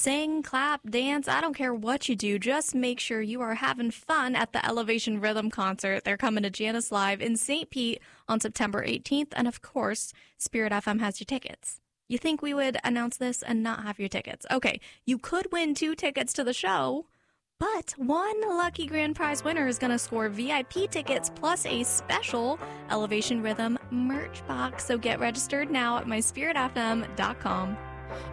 Sing, clap, dance, I don't care what you do. Just make sure you are having fun at the Elevation Rhythm concert. They're coming to Janice Live in St. Pete on September 18th. And of course, Spirit FM has your tickets. You think we would announce this and not have your tickets? Okay, you could win 2 tickets to the show, but one lucky grand prize winner is going to score VIP tickets plus a special Elevation Rhythm merch box. So get registered now at myspiritfm.com.